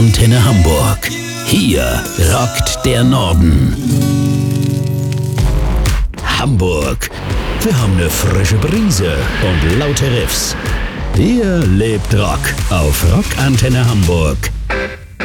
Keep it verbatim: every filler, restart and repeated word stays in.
Antenne Hamburg. Hier rockt der Norden. Hamburg. Wir haben eine frische Brise und laute Riffs. Hier lebt Rock auf Rock Antenne Hamburg.